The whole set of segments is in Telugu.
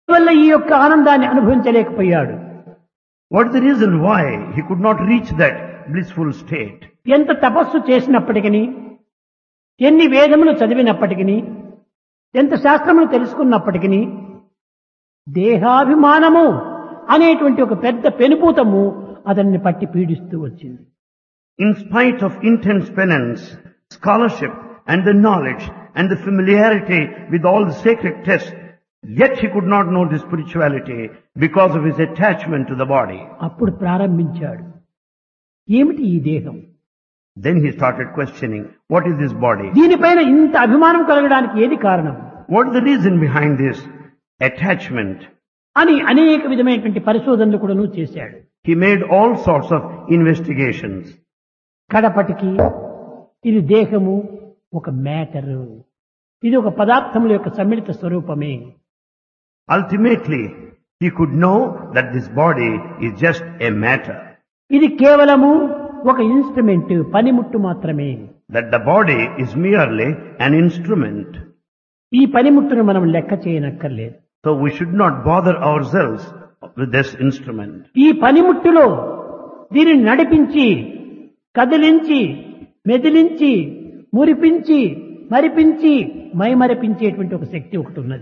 వల్ల ఈ యొక్క ఆనందాన్ని అనుభవించలేకపోయాడు. What is the reason why he could not reach that blissful state? ఎంత తపస్సు చేసినప్పటికీ, ఎన్ని వేదములు చదివినప్పటికీ, ఎంత శాస్త్రములు తెలుసుకున్నప్పటికీ దేహాభిమానము అనేటువంటి ఒక పెద్ద పెనుపూతము అతన్ని పట్టి పీడిస్తూ వచ్చింది. In spite of intense penance, scholarship and the knowledge and the familiarity with all the sacred texts, yet he could not know the spirituality because of his attachment to the body. అప్పుడు ప్రారంభించాడు, ఏమిటి ఈ దేహం? Then he started questioning, what is this body? దీనిపైన ఇంత అభిమానం కలగడానికి ఏది కారణం What is the reason behind this attachment? అని అనేక విధమైనటువంటి పరిశోధనలు కూడాను చేశాడు. He made all sorts of investigations. కడపటికి ఇది దేహము ఒక మ్యాటరు, ఇది ఒక పదార్థముల యొక్క సమ్మిళిత స్వరూపమే. Ultimately, he could know that this body is just a matter. ఇది కేవలము ఒక ఇన్స్ట్రుమెంట్, పనిముట్టు మాత్రమే. That the body is merely an instrument. ఈ పనిముట్టును మనం లెక్క చేయనక్కర్లేదు. So we should not bother ourselves with this instrument. ఈ పనిముట్టులో దీనిని నడిపించి, కదిలించి, మెదిలించి, మురిపించి, మరిపించి, మైమరిపించేటువంటి ఒక శక్తి ఒకటి ఉన్నది.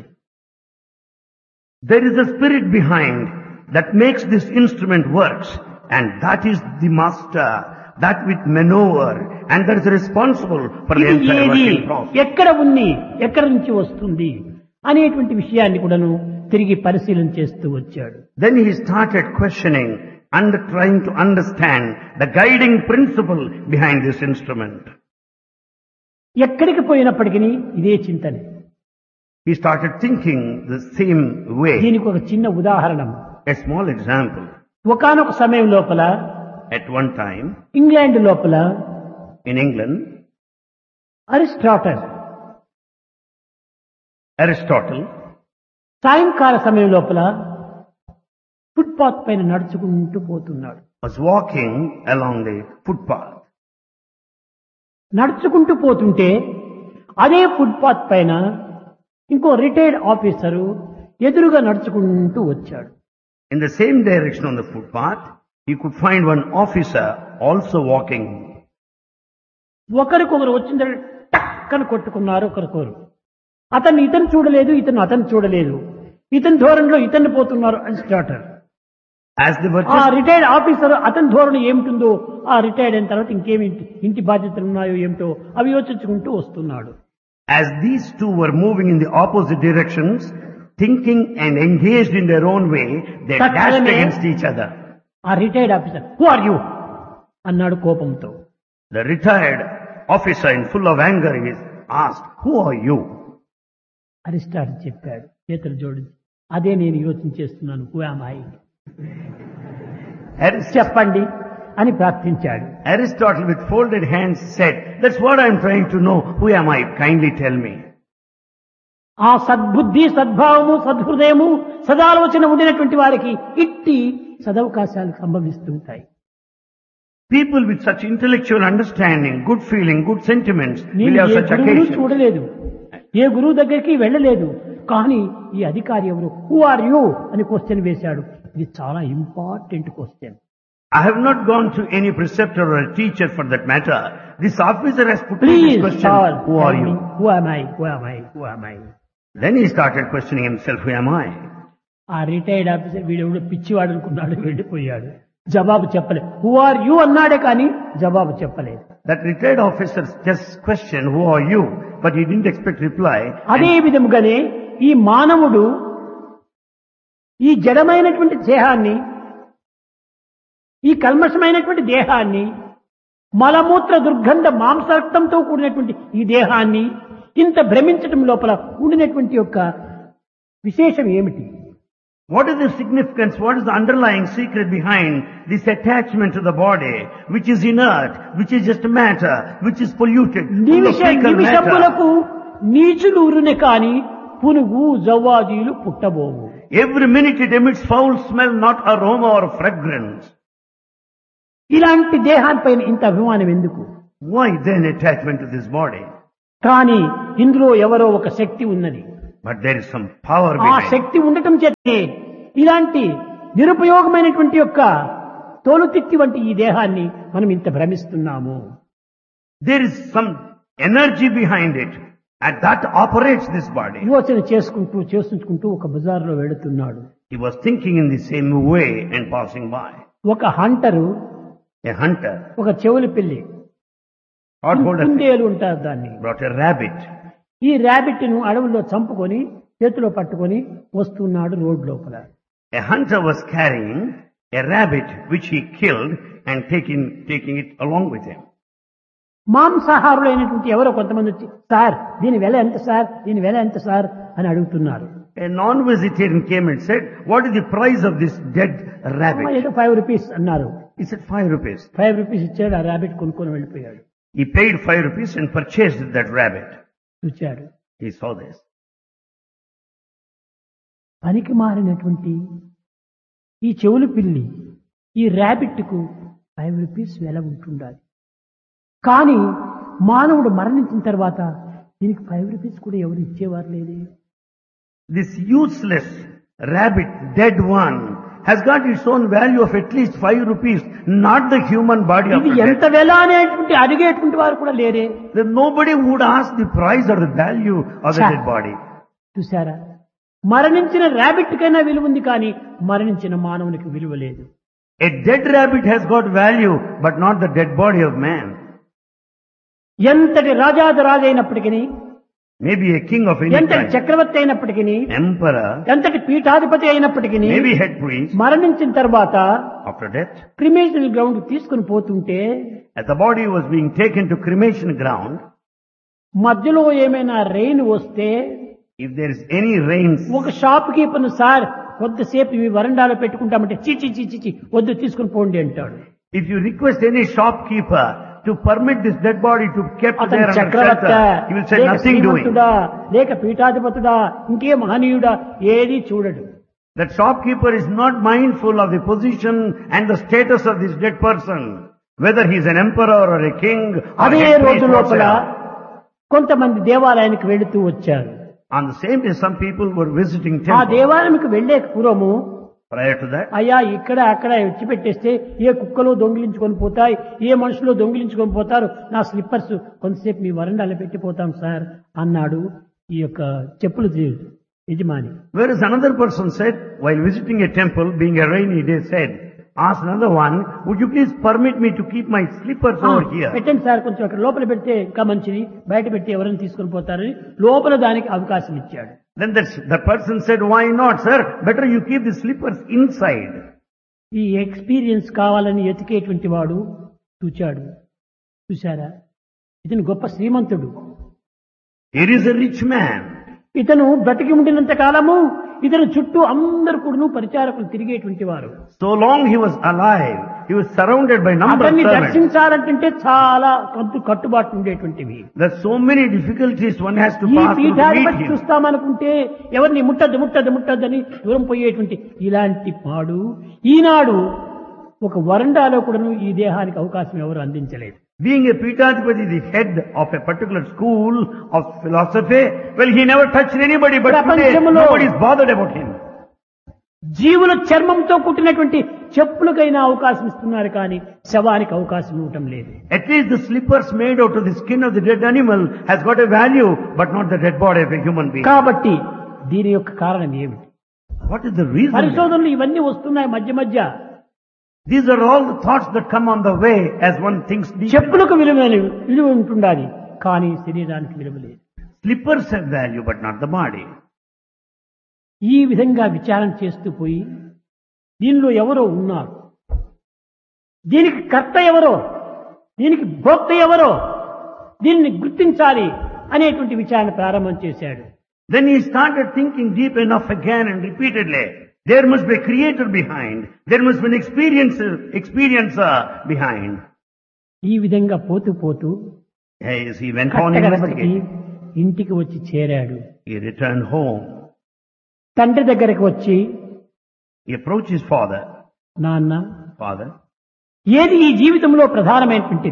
There is a spirit behind that makes this instrument works, and that is the master, that with maneuver, and that is responsible for the ఇది entire ఏది, working process. ఎక్కడ ఉంది, ఎక్కడి నుంచి వస్తుంది అనేటువంటి విషయాన్ని కూడాను తిరిగి పరిశీలన చేస్తూ వచ్చాడు. Then he started questioning and trying to understand the guiding principle behind this instrument. ఎక్కడికి పోయినప్పటికీ ఇదే చింతనే. He started thinking the same way. దీనికి ఒక చిన్న ఉదాహరణ. A small example. ఒకానొక సమయం లోపల At one time, ఇంగ్లాండ్ లోపల in England, Aristotle సాయంకాల సమయం లోపల ఫుట్పాత్ పైన నడుచుకుంటూ పోతున్నాడు. was walking along the footpath. నడుచుకుంటూ పోతుంటే అదే ఫుట్పాత్ పైన ఇంకో రిటైర్డ్ ఆఫీసరు ఎదురుగా నడుచుకుంటూ వచ్చాడు. In the same direction on the footpath, he could find one officer also walking. ఒకరికొకరు వచ్చిన టక్కన కొట్టుకున్నారు ఒకరికొకరు. ఇతను చూడలేదు, అతను చూడలేదు. ఇతని ధోరణిలో ఇతన్ని పోతున్నారు అరిస్టాటల్. As they were ఆ just, రిటైర్డ్ ఆఫీసర్ అతని ధోరణి ఏమిటిందో, ఆ రిటైర్డ్ అయిన తర్వాత ఇంకేమి ఇంటి బాధ్యతలు ఉన్నాయో ఏమిటో అవి యోచించుకుంటూ వస్తున్నాడు. as these two were moving in the opposite directions, thinking and engaged in their own way, they That dashed time, against each other. ఆ retired officer, who are you అన్నాడు కోపంతో. The retired officer, in full of anger, is asked, who are you? Aristotle చెప్పాడు చేతులు జోడించి, అదే నేను యోచించేస్తున్నాను, హూ యామ్ ఐ, చెప్పండి అని ప్రార్థించాడు. Aristotle with folded hands said, that's what I'm trying to know. Who am I? Kindly tell me. ఆ సద్బుద్ధి, సద్భావము, సద్హృదయము, సదాలోచన ఉండినటువంటి వారికి ఇట్టి సదవకాశాలు సంభవిస్తుంటాయి. People with such intellectual understanding, good feeling, good sentiments will నేను have ఏ such గురువును occasions. చూడలేదు, ఏ గురువు దగ్గరికి వెళ్ళలేదు, కానీ ఈ అధికారి ఎవరు, హూ ఆర్ యూ అని క్వశ్చన్ వేశాడు. ఇది చాలా important question. I have not gone to any preceptor or a teacher for that matter. This officer has put me please this question, who are you? Who am I, who am I, who am I. Then he started questioning himself, who am I? ఆ రిటైర్డ్ ఆఫీసర్ వీడెవడో పిచ్చివాడు అనుకున్నాడు, వెళ్ళిపోయాడు. జవాబు చెప్పలేదు. హూ ఆర్ యూ అన్నాడే కానీ జవాబు చెప్పలేదు. That retired officer just questioned, who are you? But he didn't expect reply. అదే విధముగానే ఈ మానవుడు ఈ జడమైనటువంటి దేహాన్ని, ఈ కల్మషమైనటువంటి దేహాన్ని, మలమూత్ర దుర్గంధ మాంసరక్తంతో కూడినటువంటి ఈ దేహాన్ని ఇంత భ్రమించటం లోపల ఉండినటువంటి యొక్క విశేషం ఏమిటి? What is the significance? What is the underlying secret behind this attachment to the body, which is inert, which is just matter, which is polluted, full of fecal matter? నిమిషములకు నీచులు ఉరునే కాని పునుగు జవ్వాజీలు పుట్టబోవు. Every minute it emits foul smell, not aroma or fragrance. ఇలాంటి దేహాన్పైన ఇంత అభిమానం ఎందుకు? Why then attachment to this body? కానీ ఇందులో ఎవరో ఒక శక్తి ఉన్నది. But there is some power ఆ behind it. శక్తి ఉండటం చేతే ఇలాంటి నిరుపయోగమైనటువంటి యొక్క తోలుతిత్తి వంటి ఈ దేహాన్ని మనం ఇంత భ్రమిస్తున్నాము. There is some energy behind it, and that operates this body. యోచన చేసుకుంటూ ఒక బజార్లో వెళుతున్నాడు. He was thinking in the same way and passing by. ఒక హంటరు, A hunter ఒక చెవులి పిల్లి, caught hold of it, కుందేలు ఉంటారు దాన్ని. brought a rabbit. ఈ ర్యాబిట్ ను అడవుల్లో చంపుకొని చేతిలో పట్టుకొని వస్తున్నాడు రోడ్ లోపల. A hunter was carrying a rabbit which he killed and taking it along with him. మాంసాహారులైనటువంటి ఎవరో కొంతమంది వచ్చి, సార్ దీని వెల ఎంత సార్, దీని వెల ఎంత సార్ అని అడుగుతున్నారు. A non-vegetarian came and said, what is the price of this dead rabbit? ఏదో 5 రూపీస్ అన్నారు. He said 5 rupees. 5 రూపీస్ ఇచ్చాడు. ఆ ర్యాబిట్ కొనుక్కొని వెళ్ళిపోయాడు. He paid 5 rupees and purchased that rabbit. చూచాడు. He saw this. పనికి మారినటువంటి ఈ చెవులు పిల్లి ఈ ర్యాబిట్ కు 5 రూపీస్ వెల ఉంటుండాలి. కానీ మానవుడు మరణించిన తర్వాత దీనికి 5 రూపీస్ కూడా ఎవరు ఇచ్చేవారు లేదే. This useless rabbit, dead one, has got its own value of at least 5 rupees, not the human body of ఇది the ఎంత dead. వెల అనేటువంటి అడిగేటువంటి వారు కూడా లేరే. Then nobody would ask the price or the value of the Sure. dead body. చూసారా, మరణించిన ర్యాబిట్ కైనా విలువ ఉంది, కానీ మరణించిన మానవునికి విలువ లేదు. A dead rabbit has got value, but not the dead body of man. ఎంతటి రాజాది అయినప్పటికీ, Maybe a king of any ఎంతటి kind, చక్రవర్తి అయినప్పటికీ, emperor, ఎంతటి పీఠాధిపతి అయినప్పటికీ, maybe head priest, మరణించిన తర్వాత after death, క్రిమేషన్ గ్రౌండ్ తీసుకుని పోతుంటే as the body was being taken to cremation ground, మధ్యలో ఏమైనా రెయిన్ వస్తే if there is any rains, ఒక షాప్ కీపర్, సార్ కొద్దిసేపు ఇవి వరండాలో పెట్టుకుంటామంటే చీచి చీచి వద్దు తీసుకుని పోండి అంటాడు. if you request any shopkeeper to permit this dead body to kept అతను there under చక్రవర్త, shelter, he will say లేక nothing doing. శ్రీమంతుడా, లేక పీఠాధిపతుడా, ఇంకే మహనీయుడా, ఏది చూడడు. That shopkeeper is not mindful of the position and the status of this dead person, whether he is an emperor or a king or అదే head priest రోజు లోపల whatsoever. కొంతమంది దేవాలయానికి వెళుతూ వచ్చారు. On the same day, some people were visiting ఆ temple. దేవాలయానికి వెళ్లే పూర్వము, Prior to that, అయ్యా ఇక్కడ అక్కడ విడిచిపెట్టేస్తే ఏ కుక్కలు దొంగిలించుకొని పోతాయి, ఏ మనుషులు దొంగిలించుకొని పోతారు, నా స్లిప్పర్స్ కొంతసేపు మీ వరండాలో పెట్టిపోతాం సార్ అన్నాడు ఈ యొక్క చెప్పులు యజమాని. whereas another person said, while visiting a temple, being a rainy day, said, asked another one, would you please permit me to keep my slippers over here? పెట్టండి సార్, కొంచెం అక్కడ లోపల పెడితే ఇంకా మంచిది, బయట పెట్టి ఎవరైనా తీసుకొని పోతారని లోపల దానికి అవకాశం ఇచ్చాడు. Then the person said, why not, sir? Better you keep the slippers inside. ఈ ఎక్స్పీరియన్స్ కావాలని ఎతికేటువంటి వాడు చూశారా, ఇతను గొప్ప శ్రీమంతుడు, Here is a rich man. ఇతను బ్రతికి ఉండినంత కాలము ఇతను చుట్టూ అందరు కూడా పరిచారకులు తిరిగేటువంటి వారు. So long he was alive, he was surrounded by number of అతన్ని servants. దర్శించాలంటే చాలా కట్టుబాటు ఉండేటువంటివి. There's so many difficulties one has to ఈ pass through to meet పీఠాధిపతి him. చూస్తామనుకుంటే ఎవరిని ముట్టద్దని దూరం పోయేటువంటి ఇలాంటి పాడు ఈనాడు ఒక వరండాలో కూడా ఈ దేహానికి అవకాశం ఎవరు అందించలేదు. Being a Pithadipati, the head of a particular school of philosophy, well, he never touched anybody, but today ప్రపంచంలో nobody is bothered about him. జీవుల చర్మంతో కుట్టినటువంటి చెప్పులకైనా అవకాశం ఇస్తున్నారు, కానీ శవానికి అవకాశం ఇవ్వటం లేదు. At least the slippers made out of the skin of the dead animal has got a value, but not the dead body of a human being. కాబట్టి దీని యొక్క కారణం ఏమిటి? What is the reason? పరిశోధనలు ఇవన్నీ వస్తున్నాయి మధ్య. These are all the thoughts that come on the way as one thinks deep. చెప్పులకు విలువ ఉంటుండాలి, కానీ శరీరానికి విలువ లేదు. Slippers have value, but not the body. ఈ విధంగా విచారణ చేస్తూ పోయి దీనిలో ఎవరో ఉన్నారు, దీనికి కర్త ఎవరో, దీనికి భోక్త ఎవరో, దీన్ని గుర్తించాలి అనేటువంటి విచారణ ప్రారంభం చేశాడు. Then he started thinking deep enough again and repeatedly. There must be a creator behind. There must be an experiencer behind. ఈ విధంగా పోతూ As he went on కట్టగడపటికి investigating, ఇంటికి వచ్చి చేరాడు. he returned home. తండ్రి దగ్గరికి వచ్చి, He approached his father. నాన్న, Father, ఏది ఈ జీవితంలో ప్రధానమైనటువంటిది?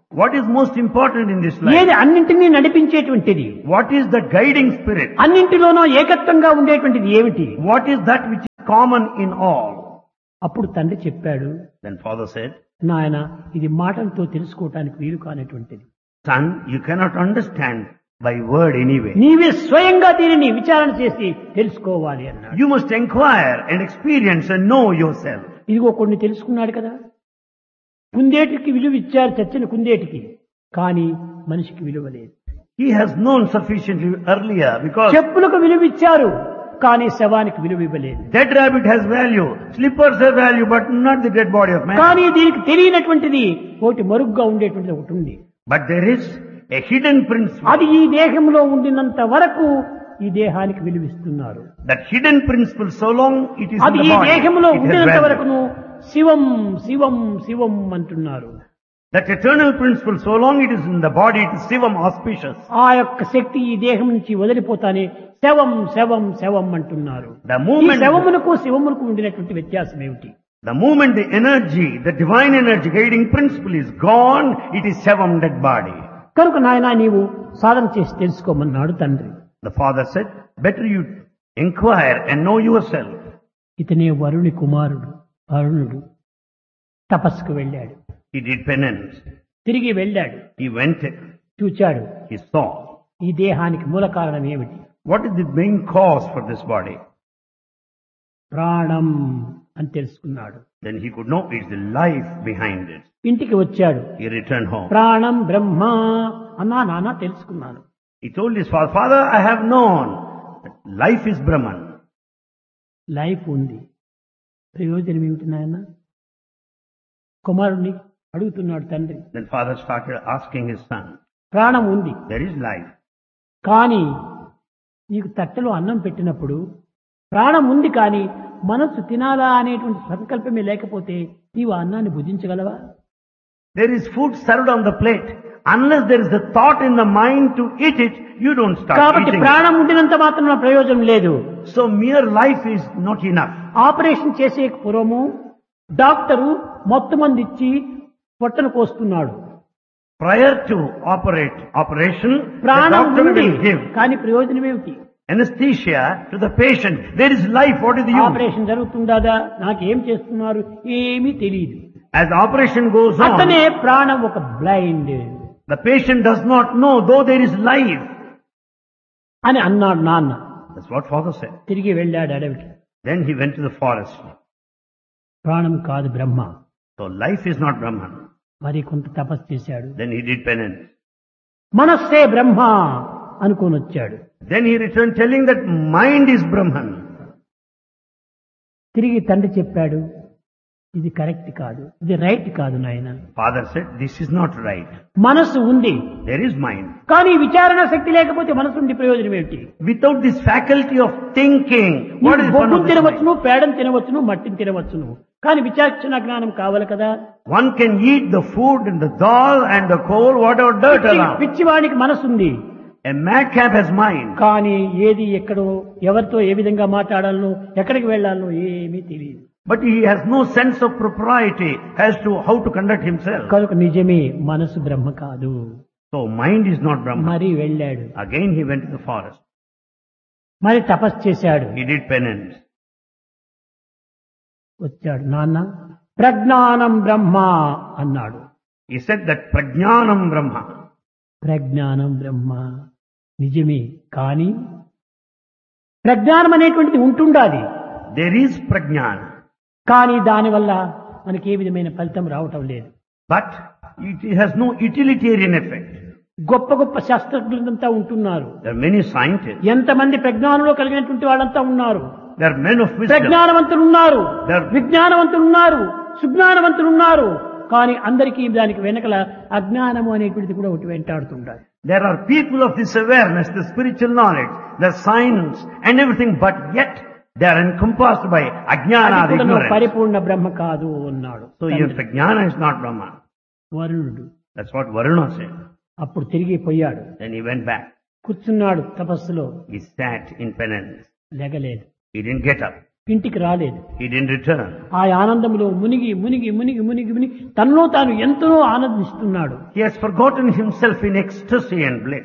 What is most important in this life? ఏది అన్నింటినీ నడిపించేటువంటిది, What is the guiding spirit? అన్నింటిలోనూ ఏకత్వంగా ఉండేటువంటిది ఏమిటి? What is that which is common in all? అప్పుడు తండ్రి చెప్పాడు, Then father said, నాయన ఇది మాటలతో తెలుసుకోవటానికి వీలు కానటువంటిది. son, you cannot understand by word anyway. నీవే స్వయంగా దీనిని విచారణ చేసి తెలుసుకోవాలి అన్నాడు. You must inquire and experience and know yourself. ఇదిగో కొన్ని తెలుసుకున్నాడు కదా. కుందేటికి విలువ ఇచ్చారు, చచ్చిన కుందేటికి, కానీ మనిషికి విలువ లేదు. He has known sufficiently earlier because చెప్పులకు విలువ ఇచ్చారు, కానీ శవానికి విలువ ఇవ్వలేదు. dead rabbit has value, slippers have value, but not the dead body of man. కానీ దీనికి తెలియనటువంటిది ఒకటి మరుగ్గా ఉండేటువంటిది ఒకటి ఉంది. But there is a hidden principle. అది ఈ దేహంలో ఉండినంత వరకు ఈ దేహానికి విలువిస్తున్నారు. That hidden principle, so long it is in అది the ఈ body, దేహంలో it has ఉండినంత value. వరకును శివం శివం శివం అంటున్నారు. That eternal principle, so long it is in the body, it is Sivam, auspicious. ఆ యొక్క శక్తి ఈ దేహం నుంచి వదిలిపోతానే శవం శవం శవం అంటున్నారు. The ఈ moment, శవమునకు శివమునకు ఉండినటువంటి వ్యత్యాసం ఏమిటి? the moment the energy, the divine energy guiding principle is gone, it is Sivam, dead body. కనుక నాయనా నీవు సాధన చేసి తెలుసుకోమన్నాడు తండ్రి. The father said, better you inquire and know yourself. ఇతనే వరుణి కుమారుడు, అరుణుడు. తపస్సుకు వెళ్ళాడు, He did penance. తిరిగి వెళ్ళాడు, He went, చూచాడు he saw. ఈ దేహానికి మూల కారణం ఏమిటి? What is the main cause for this body? ప్రాణం అని తెలుసుకున్నాడు. Then he could know it's the life behind it. ఇంటికి వచ్చాడు, He returned home. ప్రాణం బ్రహ్మ అన్నా నాన్న తెలుసుకున్నాను. He told his father, Father, I have known that life is Brahman. Life ఉంది, ప్రయోజనం ఏమిటి నాయన? కుమారుణ్ణి అడుగుతున్నాడు తండ్రి. Then father started asking his son, ప్రాణం ఉంది, there is life. కానీ నీకు తట్టలో అన్నం పెట్టినప్పుడు ప్రాణం ఉంది, కానీ మనస్సు తినాలా అనేటువంటి సంకల్పమే లేకపోతే నీవు ఆ అన్నాన్ని భుజించగలవా? There is food served on the plate. Unless there is a thought in the mind to eat it, you don't start కాబట్టి eating it. ప్రాణం ఉండినంత మాత్రం ప్రయోజనం లేదు. So mere life is not enough. Operation చేసే పూర్వము డాక్టరు మొత్తం మంది ఇచ్చి పొట్టను కోస్తున్నాడు. Prior to operation, the ప్రాణం doctor ఉంది, will give కానీ ప్రయోజనం ఏమిటి? anesthesia to the patient. There is life. What is the use? Operation జరుగుతుందా, నాకేం చేస్తున్నారు, ఏమీ తెలియదు. As the operation goes అతనే on, ప్రాణం ఒక blind the patient does not know, though there is life. అని అన్నాడు నాన్న. That's what father said. తిరిగి వెళ్ళాడు అడవికి. Then he went to the forest. ప్రాణం కాదు బ్రహ్మ. So life is not Brahman. మరి కొంత తపస్సు చేశాడు. Then he did penance. మనస్సే బ్రహ్మ అనుకొని వచ్చాడు. Then he returned telling that mind is Brahman. తిరిగి తండ్రి చెప్పాడు, ఇది కరెక్ట్ కాదు, ఇది రైట్ కాదు నాయన. Father said, this is not right. మనస్సు ఉంది, There is mind. కానీ విచారణ శక్తి లేకపోతే మనసు ఉండి ప్రయోజనం ఏమిటి? Without this faculty of thinking, what is one బొగ్గును of this తినవచ్చును, mind? పేడను తినవచ్చును, మట్టిని తినవచ్చును, కానీ విచక్షణ జ్ఞానం కావాలి కదా. One can eat the food and the dal and the coal, whatever dirt around. పిచ్చివానికి మనసు ఉంది, A madcap has mind. కానీ ఏది ఎక్కడో ఎవరితో ఏ విధంగా మాట్లాడాలనో ఎక్కడికి వెళ్ళాలనో ఏమీ తెలియదు. But he has no sense of propriety as to how to conduct himself. కనుక నిజమే మనసు బ్రహ్మ కాదు. So mind is not Brahman. మరి వెళ్ళాడు, Again he went to the forest. మరి తపస్సు చేశాడు, He did penance. వచ్చాడు. నాన్న ప్రజ్ఞానం బ్రహ్మ అన్నాడు. He said that prajnanam Brahma. ప్రజ్ఞానం బ్రహ్మ నిజమే, కానీ ప్రజ్ఞానం అనేటువంటిది ఉంటుండాలి, There is prajnana. కానీ దానివల్ల మనకి ఏ విధమైన ఫలితం రావటం లేదు. But it has no utilitarian effect. గొప్ప గొప్ప శాస్త్రజ్ఞులంతా ఉంటున్నారు, There are many scientists. ఎంతమంది ప్రజ్ఞానంలో కలిగినటువంటి వాళ్ళంతా ఉన్నారు. There are men of wisdom. ప్రజ్ఞానవంతులు ఉన్నారు, There- విజ్ఞానవంతులు ఉన్నారు, సుజ్ఞానవంతులు ఉన్నారు, కానీ అందరికీ దానికి వెనకల అజ్ఞానము అనేటువంటిది కూడా ఒకటి వెంటాడుతుంటారు. There are people of this awareness, the spiritual knowledge, the science and everything, but yet they are encompassed by ajnana, అది the కూడా ignorance. పరిపూర్ణ బ్రహ్మ కాదు అన్నాడు. So your prajnana is not Brahman. వరుణుడు That's what Varuna said. అప్పుడు తిరిగి పోయాడు, Then he went back. కూర్చున్నాడు తపస్సులో, He sat in penance. లెగలేదు. He didn't get up. ఇంటికి రాలేదు. He didn't return. ఆ ఆనందంలో మునిగి మునిగి మునిగి మునిగి మునిగి తనలో తాను ఎంతో ఆనందిస్తున్నాడు. He has forgotten himself in ecstasy and bliss.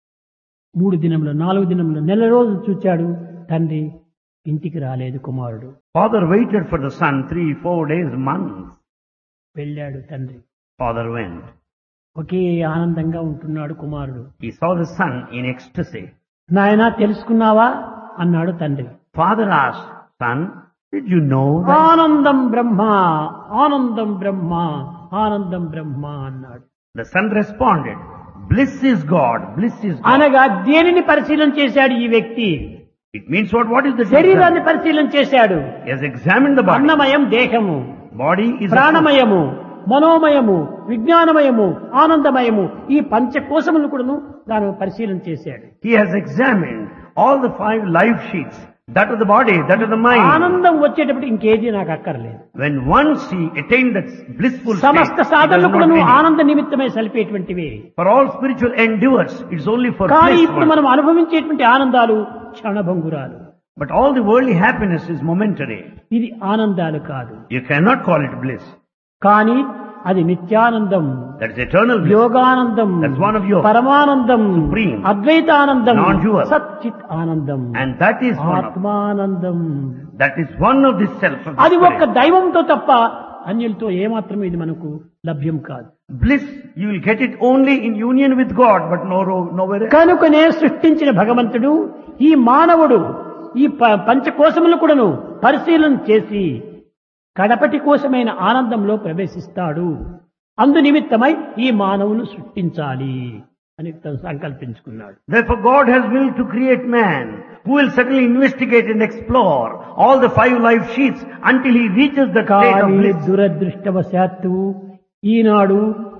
3 దినములు 4 దినములు నెల రోజులు చూచాడు. తండ్రి ఇంటికి రాలేదు కుమారుడు. Father waited for the son 3, 4 days, months. వెళ్ళాడు తండ్రి. Father went. ఒకే ఆనందంగా ఉంటున్నాడు కుమారుడు. He saw the son in ecstasy. నాయనా తెలుసుకున్నావా అన్నాడు తండ్రి. Father asked, son, did you know that? ఆనందం బ్రహ్మ, ఆనందం బ్రహ్మ, ఆనందం బ్రహ్మ అన్నాడు. The son responded, bliss is God, bliss is God. అనగా దేనిని పరిశీలన చేశాడు ఈ వ్యక్తి? It means what is the శరీరాన్ని పరిశీలన చేశాడు. He has examined the body. అన్నమయం దేహము, Body is ప్రాణమయము, మనోమయము, విజ్ఞానమయము, ఆనందమయము, ఈ పంచకోశములను కూడాను తాను పరిశీలన చేశాడు. He has examined all the 5 life sheets, that of the body, that of the mind. ఆనందం వచ్చేటప్పుడు ఇంకేది నాకు అక్కర్లేదు. When once he attained that blissful state, సమస్త he does సాధనలు not కూడాను need it. ఆనంద నిమిత్తమై సలిపేటువంటివి. For all spiritual endeavors, it's only for కానీ bliss. ఇప్పుడు మనం అనుభవించేటువంటి ఆనందాలు క్షణభంగురాలు. But all the worldly happiness is momentary. ఇది ఆనందాలు కాదు. You cannot call it bliss. కానీ అది నిత్యానందం, That's eternal bliss. Yoganandam, That's one of yours. పరమానందం, Supreme. అద్వైతానందం, Non-dual. సచ్చిత్ ఆనందం, And that is ఆత్మానందం. one of the self of the అది ఒక్క spirit. దైవంతో తప్ప అన్యులతో ఏమాత్రం ఇది మనకు లభ్యం కాదు. Bliss, you will get it only in union with God, but nowhere else. కనుకనే సృష్టించిన భగవంతుడు ఈ మానవుడు ఈ పంచకోశములు కూడాను పరిశీలన చేసి కడపటి కోశమైన ఆనందంలో ప్రవేశిస్తాడు. అందు నిమిత్తమై ఈ మానవును సృష్టించాలి అని తను సంకల్పించుకున్నాడు. Therefore God has willed to create man, who will certainly investigate and explore all the 5 life sheets until he reaches the state of కానీ bliss. దురదృష్టవశాత్తు ఈనాడు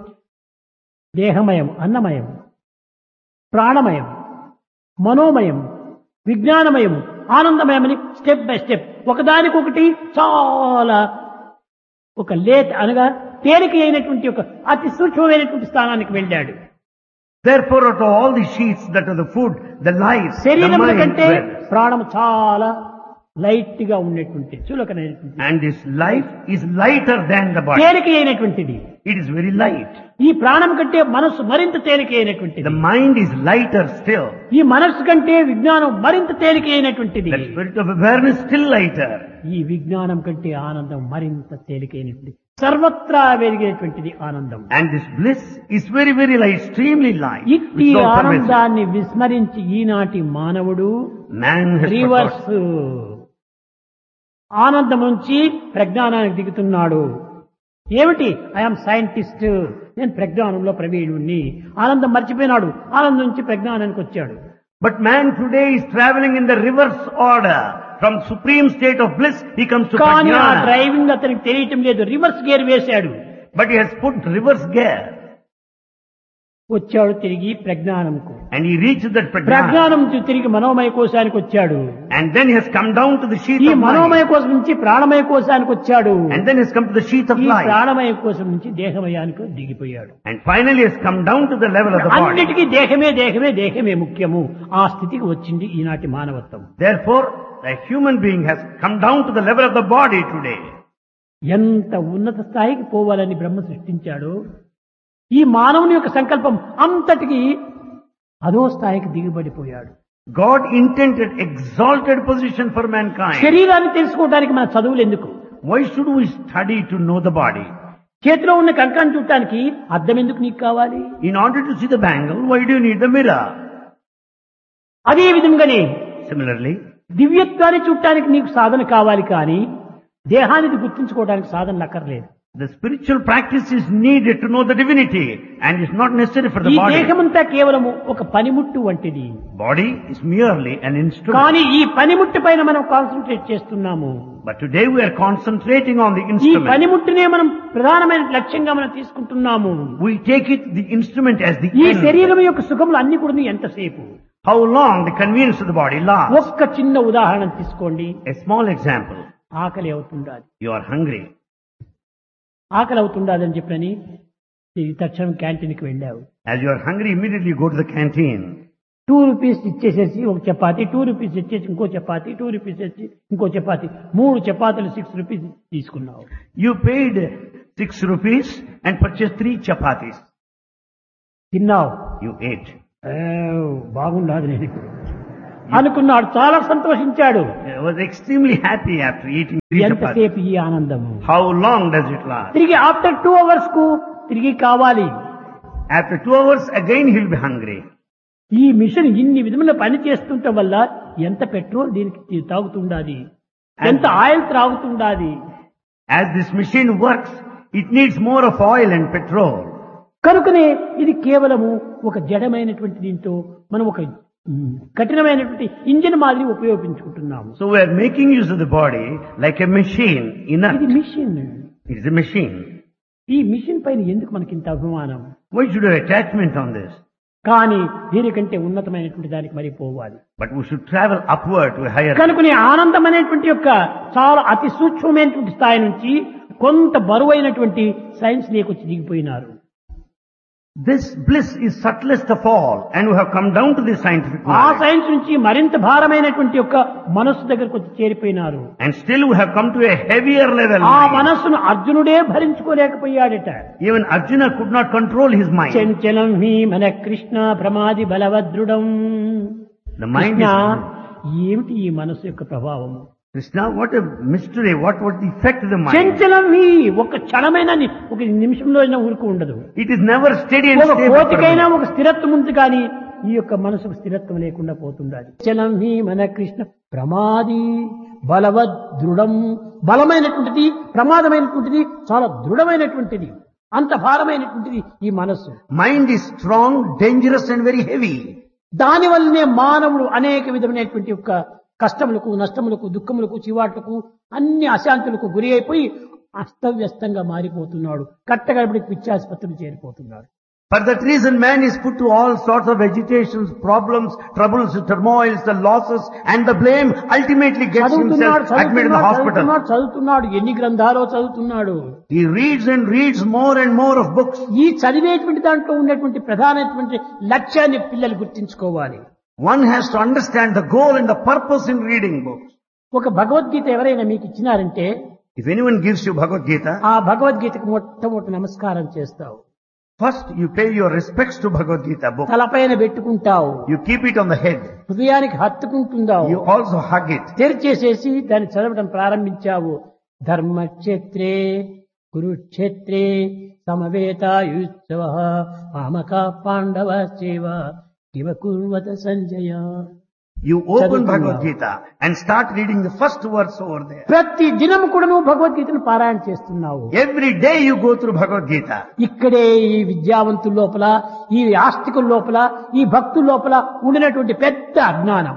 దేహమయం, అన్నమయం, ప్రాణమయం, మనోమయం, విజ్ఞానమయం, ఆనందమయమని స్టెప్ బై స్టెప్ ఒకదానికొకటి చాలా ఒక అనగా తేలిక అయినటువంటి ఒక అతి సూక్ష్మమైనటువంటి స్థానానికి వెళ్ళాడు. Therefore out of all the sheets that are the food, the life, the శరీరం mind, కంటే well, ప్రాణం చాలా లైట్ గా ఉండేటువంటి చులకనైనటువంటి and this life is lighter than the body. తేలిక అయినటువంటిది. It is very light. ఈ ప్రాణం కంటే మనస్సు మరింత తేలిక అయినటువంటిది. The mind is lighter still. ఈ మనస్సు కంటే విజ్ఞానం మరింత తేలిక అయినటువంటిది. The spirit of awareness still lighter. ఈ విజ్ఞానం కంటే ఆనందం మరింత తేలికైనటువంటిది, సర్వత్రా వెలిగేటువంటిది ఆనందం. And this bliss is very, very light, extremely light. ఇట్టి which is all pervasive. ఆనందాన్ని విస్మరించి ఈనాటి మానవుడు Man has రివర్స్ forgotten. ఆనందం నుంచి ప్రజ్ఞానానికి దిగుతున్నాడు. ఏమిటి? ఐఎమ్ సైంటిస్ట్, నేను ప్రజ్ఞానంలో ప్రవీణుణ్ణి. ఆనందం మర్చిపోయినాడు, ఆనందం నుంచి ప్రజ్ఞానానికి వచ్చాడు. But man today is traveling in the reverse order. From supreme state of bliss, he comes to కానీ ఆ prajnana. డ్రైవింగ్ అతనికి తెలియటం లేదు. రివర్స్ గేర్ వేశాడు, But he has put reverse gear. వచ్చాడు తిరిగి ప్రజ్ఞానంకు. And he reached that prajnana. ప్రజ్ఞానం నుంచి తిరిగి మనోమయ కోశానికి వచ్చాడు. And then he has come down to the sheath ఈ of మనోమయ mind. కోశం నుంచి ప్రాణమయ కోశానికి వచ్చాడు. And then he has come to the sheath of ఈ life. ప్రాణమయ కోశం నుంచి దేహమయానికి దిగిపోయాడు. And finally he has come down to the level of the body. అన్నిటికీ దేహమే దేహమే దేహమే ముఖ్యము. ఆ స్థితికి వచ్చింది ఈనాటి మానవత్వం. Therefore, the human being has come down to the level of the body today. ఎంత ఉన్నత స్థాయికి పోవాలని బ్రహ్మ సృష్టించాడో ఈ మానవుని యొక్క సంకల్పం అంతటికి అదో స్థాయికి దిగుబడిపోయాడు. God intended exalted position for mankind. శరీరాన్ని తెలుసుకోవడానికి మన చదువులు ఎందుకు? Why should we study to know the body? చేతిలో ఉన్న కంకణం చూడటానికి అద్దం ఎందుకు నీకు కావాలి? In order to see the bangle, why do you need the mirror? అదే విధంగానే Similarly, దివ్యత్వాన్ని చూడటానికి నీకు సాధన కావాలి, కానీ దేహానికి గుర్తించుకోవడానికి సాధన అక్కర్లేదు. the spiritual practice is needed to know the divinity and is not necessary for the ఈ body. దేహమంతా కేవలము ఒక పనిముట్టు వంటిది. Body is merely an instrument. కానీ ఈ పనిముట్టు పైన మనం కాన్సన్ట్రేట్ చేస్తున్నాము. But today we are concentrating on the ఈ instrument. పనిముట్టునే మనం ప్రధానమైన లక్ష్యంగా మనం తీసుకుంటున్నాము. We take it, the instrument, as the ఈ end. శరీరం యొక్క సుఖములు అన్ని కూడా ఎంతసేపు? How long the convenience of the body lasts. ఒక్క చిన్న ఉదాహరణ తీసుకోండి. A small example. ఆకలి అవుతుండాలి. You are hungry. ఆకలి అవుతుండాలని చెప్పని తక్షణం క్యాంటీన్కి వెళ్ళావు. As you are hungry, immediately you go to the canteen. Rupees ఇచ్చేసేసి ఒక చపాతి, 2 రూపీస్ ఇచ్చేసి ఇంకో చపాతి, 2 రూపీస్ ఇచ్చి ఇంకో చపాతి, 3 చపాతీలు 6 రూపీస్ తీసుకున్నావు. You paid 6 rupees and purchased 3 chapatis. తిన్నావు. You ate. బాగుండదు నేను ఇప్పుడు అనుకున్నాడు. చాలా సంతోషించాడు. I was extremely happy after eating 3 chapatis. ఎంతసేపు ఈ ఆనందము? How long does it last? తిరిగి ఆఫ్టర్ 2 hours కు తిరిగి కావాలి. After 2 hours again he'll be hungry. ఈ మిషన్ ఇన్ని విధముల పని చేస్తుండటం వల్ల ఎంత పెట్రోల్ దీనికి తాగుతుండాది, ఎంత oil త్రాగుతుండాది. As this machine works, it needs more of oil and petrol. కనుకనే ఇది కేవలము ఒక జడమైనటువంటి దీంతో మనం ఒక కఠినమైనటువంటి ఇంజిన్ మాదిరి ఉపయోగించుకుంటున్నాము. So we are making use of the body like a machine. ఇది machine. It is a machine. ఈ మిషన్ పైన ఎందుకు మనకి ఇంత అభిమానం? Why should we have attachment on this? కానీ దీనికంటే ఉన్నతమైనటువంటి దానికి మరి పోవాలి. But we should travel upward to a higher. కనుకనే ఆనందం అనేటువంటి యొక్క చాలా అతి సూక్ష్మమైనటువంటి స్థాయి నుంచి కొంత బరువైనటువంటి science లేకొచ్చి దిగిపోయినారు. This bliss is subtlest of all, and we have come down to the scientific ఆ knowledge. సైన్స్ నుంచి మరింత భారమైనటువంటి యొక్క మనస్సు దగ్గరకు వచ్చి చేరిపోయినారు. And still we have come to a heavier level. ఆ మనస్సును అర్జునుడే భరించుకోలేకపోయాడట. Even Arjuna could not control his mind. చంచలం హి మన Krishna ప్రమాది బలవద్రుడం. The mind Krishna, is... ఏమిటి ఈ మనస్సు యొక్క ప్రభావము? Krishna, what a mystery. What was the effect of the mind? చంచలం హి ఒక క్షణమైన ఒక నిమిషంలో అయినా ఊరుకు ఉండదు. It is never steady and ఒక stable. కోతికైనా ఒక స్థిరత్వం ఉంది కానీ ఈ యొక్క మనసుకు స్థిరత్వం లేకుండా పోతుండాలి. చలం హి మన కృష్ణ ప్రమాది బలవద్ దృఢం. బలమైనటువంటిది, ప్రమాదమైనటువంటిది, చాలా దృఢమైనటువంటిది, అంత భారమైనటువంటిది ఈ మనస్సు. Mind is strong, dangerous and very heavy. దాని వల్లనే మానవుడు అనేక విధమైనటువంటి యొక్క కష్టములకు, నష్టములకు, దుఃఖములకు, చివాట్లకు, అన్ని అశాంతులకు గురి అయిపోయి అస్తవ్యస్తంగా మారిపోతున్నాడు. కట్టగడపడికి పిచ్చాసుపత్రులు చేరిపోతున్నాడు. For that reason man is put to all sorts of agitations, problems, troubles, turmoils, the losses and the blame ultimately gets himself admitted in the hospital. చదువుతున్నాడు, ఎన్ని గ్రంథాలో చదువుతున్నాడు. He reads and reads more and more of books. ఈ చదివేటువంటి దాంట్లో ఉన్నటువంటి ప్రధానమైనటువంటి లక్ష్యాన్ని పిల్లలు గుర్తించుకోవాలి. One has to understand the goal and the purpose in reading books. ఒక భగవద్గీత ఎవరైనా మీకు ఇచ్చినారంటే If anyone gives you Bhagavad Gita, ఆ భగవద్గీతకు మొట్టమొదటి నమస్కారం చేస్తావు. first you pay your respects to Bhagavad Gita book. తలపైన పెట్టుకుంటావు, You keep it on the head. హృదయానికి హత్తుకుంటుందావు, You also hug it. తెరిచేసేసి దాన్ని చదవడం ప్రారంభించావు. ధర్మక్షేత్రే కురుక్షేత్రే సమవేతాయుత్సవ మామక పాండవ సేవ ఇవ కుర్వత సంజయ. You open చదువుతున్నావు. Bhagavad Gita and start reading the first verse over there. ప్రతి దినం కూడా నువ్వు భగవద్గీతను పారాయణ చేస్తున్నావు. Every day you go through Bhagavad Gita. ఇక్కడే ఈ విద్యావంతుల లోపల, ఈ ఆస్తికుల లోపల, ఈ భక్తుల లోపల ఉండినటువంటి పెద్ద అజ్ఞానం.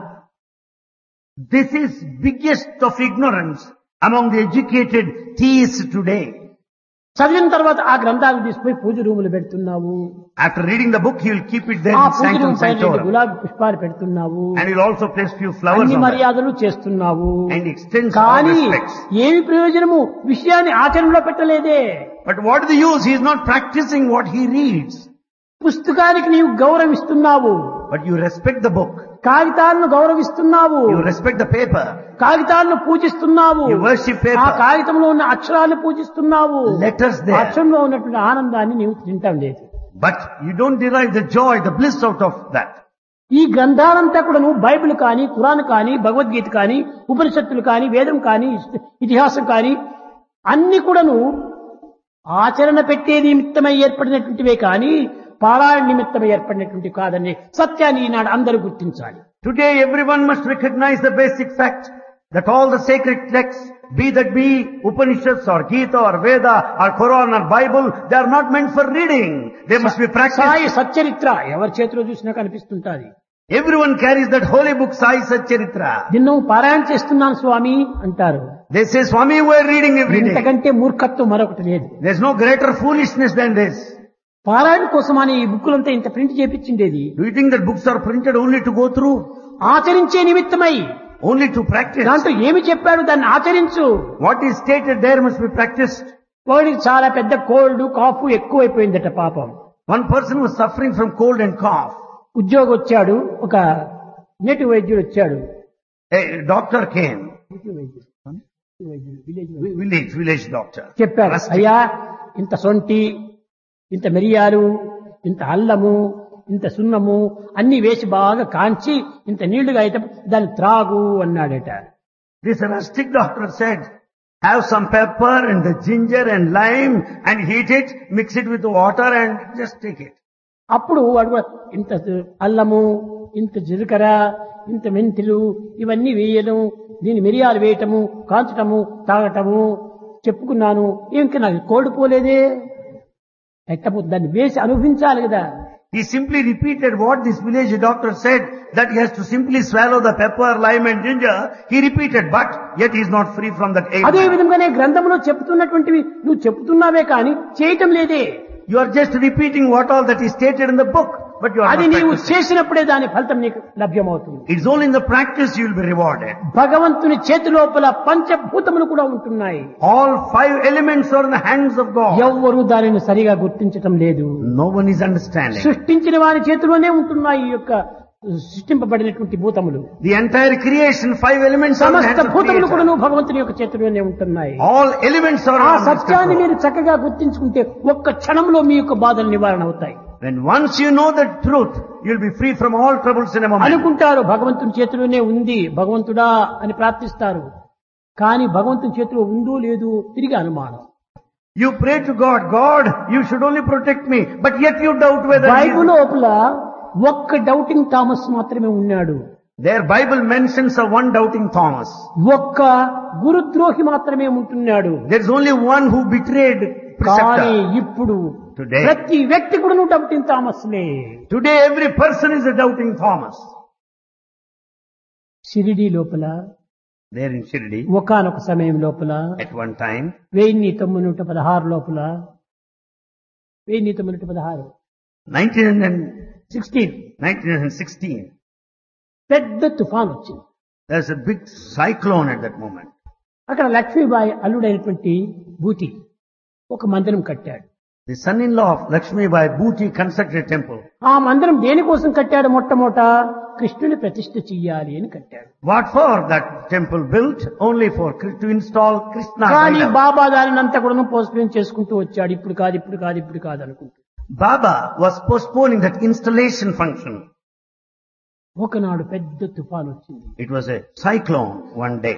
This is biggest of ignorance among the educated theists today. చదివిన తర్వాత ఆ గ్రంథాలు తీసుకుపోయి పూజ రూములు పెడుతున్నావు. After reading the book, he will keep it there ఆ in పూజ sanctum రూమ్ పైన sanctorum. గులాబీ పుష్పాలు పెడుతున్నావు. And he will also place few flowers అన్ని on that. మర్యాదలు చేస్తున్నావు. And extends all కానీ respects. ఏమి ప్రయోజనము? విషయాన్ని ఆచరణలో పెట్టలేదే. But what is the use? He is not practicing what he reads. పుస్తకానికి నీవు గౌరవిస్తున్నావు, But you respect the book. కాగితాలను గౌరవిస్తున్నావు, You respect the paper. కాగితాలను పూజిస్తున్నావు, You worship ఆ paper. కాగితంలో ఉన్న అక్షరాలను పూజిస్తున్నావు. Letters ఆ there. అక్షరంలో ఉన్నటువంటి ఆనందాన్ని నీవు తింటాం లేదు. But you don't derive the joy, the bliss out of that. ఈ గ్రంథాలంతా కూడా నువ్వు బైబిల్ కానీ, ఖురాన్ కానీ, భగవద్గీత కానీ, ఉపనిషత్తులు కానీ, వేదం కానీ, ఇతిహాసం కానీ అన్ని కూడాను ఆచరణ పెట్టే నిమిత్తమై ఏర్పడినటువంటివే కానీ పారాయణ నిమిత్తమై ఏర్పడినటువంటి కాదని సత్యాన్ని ఈనాడు అందరూ గుర్తించాలి. Today everyone must recognize the basic fact that all the sacred texts, be Upanishads or Gita or Veda or Quran or Bible, they are not meant for reading. They must be practiced. Sai Satcharitra ఎవరి చేతిలో చూసినా కనిపిస్తుంటాది. Everyone carries that holy book, Sai Satcharitra. నిన్ను పారాయణ చేస్తున్నాను స్వామి అంటారు. They say, Swami, we are reading every day. ఇంతకంటే మూర్ఖత్వం మరొకటి లేదు. There is no greater foolishness than this. పారాయణ కోసమని ఈ బుక్కులంతా ఇంత print చేపించిండేది. Do you think that books are printed only to go through? ఆచరించే నిమిత్తమై. Only to practice? దాంట్లో ఏమి చెప్పాడు దాన్ని ఆచరించు. What is stated there must be practiced. వాడికి చాలా పెద్ద కోల్డ్ కాఫ్ ఎక్కువైపోయిందట పాపం. One person was suffering from cold and cough. ఉద్యోగి వచ్చాడు, ఒక నేటివ్ వైద్యుడు వచ్చాడు. A doctor came, నేటివ్ వైద్యుడు, village doctor. చెప్పాడు, Rustic. అయ్యా ఇంత సొంటి, ఇంత మిరియాలు, ఇంత అల్లము, ఇంత సున్నము అన్ని వేసి బాగా కాంచి ఇంత నీళ్లుగా అయితే దాన్ని త్రాగు అన్నాడట. This rustic doctor said, have some pepper and the ginger and lime and heat it, mix it with water and just take it. అప్పుడు వాడు కూడా ఇంత అల్లము, ఇంత జీలకర్ర, ఇంత మెంతులు ఇవన్నీ వేయడం, దీని మిరియాలు వేయటము, కాల్చటము, తాగటము చెప్పుకున్నాను. ఇంకా నాకు కోడిపోలేదే, ఎట్టపు దాన్ని వేసి అనుభవించాలి కదా. He simply repeated what this village doctor said, that he has to simply swallow the pepper, lime and ginger. He repeated, but yet he is not free from that అదే ailment. విధంగానే గ్రంథంలో చెప్తున్నటువంటివి నువ్వు చెప్తున్నావే కానీ చేయటం లేదే. You are just repeating what all that is stated in the book, but you are అది not నీవు practicing. చేసినప్పుడే దాని ఫలితం నీకు లభ్యమవుతుంది. It's only in the practice you will be rewarded. భగవంతుని చేతి లోపల పంచభూతములు కూడా ఉంటున్నాయి. All 5 elements are in the hands of God. ఎవ్వరూ దానిని సరిగా గుర్తించటం లేదు. No one is understanding. సృష్టించిన వారి చేతిలోనే ఉంటున్నాయి ఈ యొక్క సృష్టింపబడినటువంటి భూతములు. The entire creation, 5 elements are in the సమస్త hands of భూతములు కూడా Creator. భగవంతుని యొక్క చేతిలోనే ఉంటున్నాయి. All elements are ఆ in His సత్యాన్ని control. మీరు చక్కగా గుర్తించుకుంటే ఒక్క క్షణంలో మీ యొక్క బాధలు నివారణ అవుతాయి. When once you know the truth, you'll be free from all troubles in a moment. అనుకుంటారు భగవంతుని చేతిలోనే ఉంది, భగవంతుడా అని ప్రార్థిస్తారు. కానీ భగవంతుని చేతిలో ఉందో లేదో తిరిగి అనుమానం. You pray to God, God, you should only protect me, but yet you doubt whether He Bible is. లోపల ఒక్క డౌటింగ్ థామస్ మాత్రమే ఉన్నాడు. Their Bible mentions of one doubting Thomas. ఒక్క గురుద్రోహి మాత్రమే ఉంటున్నాడు. There's only one who betrayed కానీ preceptor. ఇప్పుడు Today. ప్రతి వ్యక్తి కూడా doubting థామస్లే. Today every person is a doubting Thomas. Shirdi లోపల There in Shirdi, ఒకానొక సమయం లోపల at one time, 1916 లోపల 1916 1916, పెద్ద తుఫాన్ వచ్చింది. there's a big cyclone at that moment. అక్కడ లక్ష్మీబాయి అల్లుడైనటువంటి బూటి ఒక మందిరం కట్టాడు. The son-in-law of Lakshmi Bai Bhuti constructed a temple. ఆ మందిరం దేనికోసం కట్టాడు? మొట్టమొదట కృష్ణుని ప్రతిష్ఠ చెయ్యాలి అని కట్టాడు. What for that temple built? Only for to install Krishna. కానీ idol. బాబా దానినంతా కూడా పోస్ట్పోన్ చేసుకుంటూ వచ్చాడు. ఇప్పుడు కాదు, ఇప్పుడు కాదు, ఇప్పుడు కాదు అనుకుంటూ. Baba was postponing that installation function. ఒకనాడు పెద్ద తుఫాన్ వచ్చింది. It was a cyclone one day.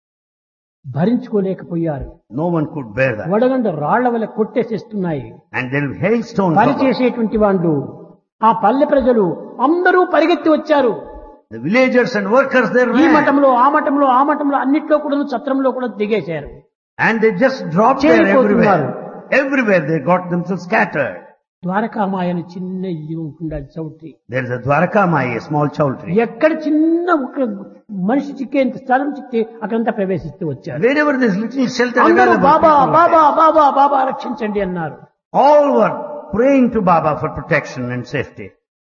భరించుకోలేకపోయారు. No one could bear that. వడగండ రాళ్ల వల్ల కొట్టేసేస్తున్నాయి. And there were hailstones. పని above. చేసేటువంటి వాళ్ళు, ఆ పల్లె ప్రజలు అందరూ పరిగెత్తి వచ్చారు. The villagers and workers there ఈ ran. మఠంలో, ఆ మఠంలో, ఆ మఠంలో అన్నిట్లో కూడా చత్రంలో కూడా దిగేశారు. And they just dropped there చేరిపోతున్నారు. everywhere. Everywhere they got themselves scattered. ద్వారకామాయని చిన్న ఇది ఉంటుండాలి choultry. There is a Dwarkamai, a small chowdhury. ఎక్కడ చిన్న ఒక మనిషి చిక్కేంత స్థలం చిక్కితే అక్కడంతా ప్రవేశిస్తూ వచ్చారు. Wherever this little shelter అందరూ available, Baba people were Baba there. బాబా బాబా రక్షించండి అన్నారు. All were praying to Baba for protection and safety.